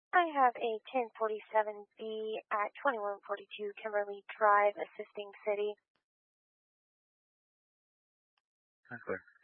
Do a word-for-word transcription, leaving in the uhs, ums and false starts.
I have a ten forty-seven B at twenty-one forty-two Kimberly Drive, assisting city. That's clear.